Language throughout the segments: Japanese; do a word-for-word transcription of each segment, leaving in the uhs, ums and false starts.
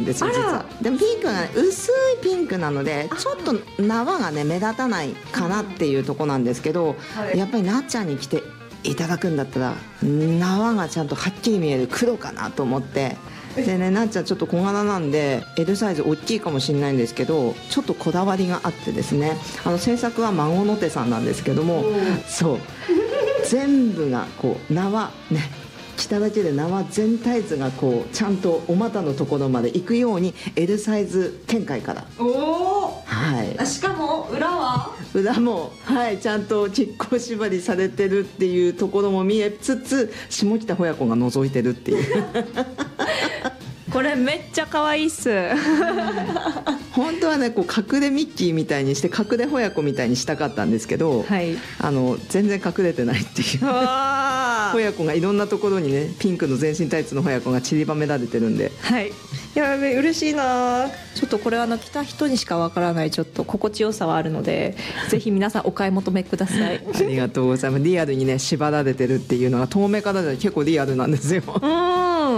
んですよ実は。でもピンクが、ね、薄いピンクなのでちょっと縄がね目立たないかなっていうとこなんですけど、はい、やっぱりなっちゃんに来ていただくんだったら縄がちゃんとはっきり見える黒かなと思って。でね、なっちゃんちょっと小柄なんで エル サイズ大きいかもしれないんですけどちょっとこだわりがあってですね、あの制作は孫の手さんなんですけども、そう全部がこう縄ね着ただけで縄全体図がこうちゃんとお股のところまで行くように エル サイズ展開から。 お、 はい、 しかも裏は裏も、はい、ちゃんと亀甲縛りされてるっていうところも見えつつ下北親子が覗いてるっていうこれめっちゃ可愛いっす本当はねこう隠れミッキーみたいにして隠れ親子みたいにしたかったんですけど、はい、あの全然隠れてないっていう親子がいろんなところにねピンクの全身タイツの親子が散りばめられてるんで、 はい、やべ嬉しいな。ちょっとこれはあの着た人にしかわからないちょっと心地よさはあるのでぜひ皆さんお買い求めくださいありがとうございます。リアルにね縛られてるっていうのが遠目からじゃ結構リアルなんですよ。 うん、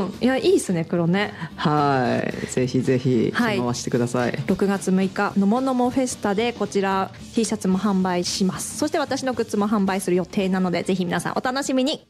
いやいいですね黒ね。 はい、ぜひぜひ回してください、はい、 ろくがつむいかのものもフェスタでこちら T シャツも販売します。そして私のグッズも販売する予定なのでぜひ皆さんお楽しみに。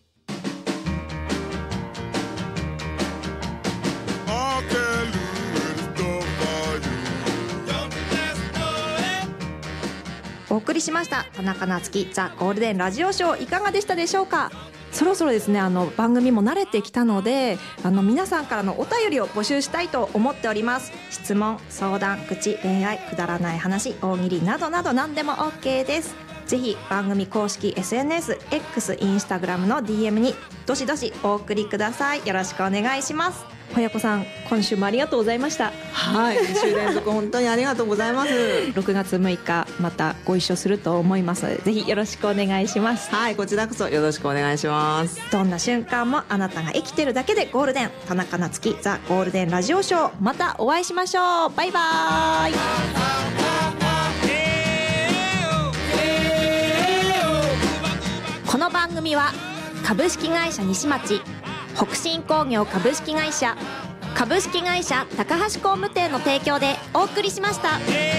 お送りしました田中夏樹ザ・ゴールデンラジオショーいかがでしたでしょうか。そろそろですねあの番組も慣れてきたのであの皆さんからのお便りを募集したいと思っております。質問、相談、愚痴、恋愛、くだらない話、大喜利などなど何でも OK です。ぜひ番組公式 エスエヌエス、X、インスタグラムの ディーエム にどしどしお送りください。よろしくお願いします。親子さん今週もありがとうございました。 はい、にしゅう連続本当にありがとうございますろくがつむいかまたご一緒すると思いますのでぜひよろしくお願いします。 はい、こちらこそよろしくお願いします。 どんな瞬間もあなたが生きてるだけでゴールデン。田中夏樹ザ・ゴールデンラジオショー、またお会いしましょう。バイバーイ。この番組は株式会社西町、北進工業株式会社、株式会社高橋工務店の提供でお送りしました。